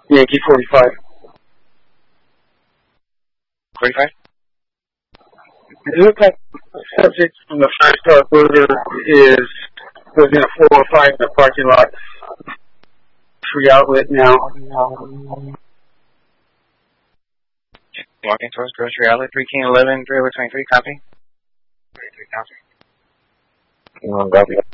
Yankee 45. 45? It looks like the subject from the 5-star burger was in a 405 in the parking lot. Free outlet now. Walking towards Grocery Outlet, 3 King 11, 3 over 23, copy. 23, copy. Copy.